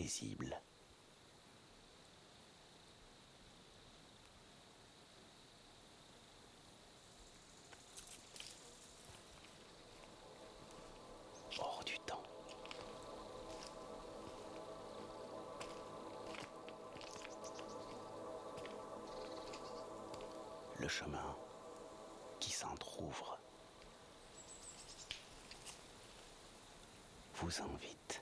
paisible. Hors du temps. Le chemin qui s'entr'ouvre vous invite.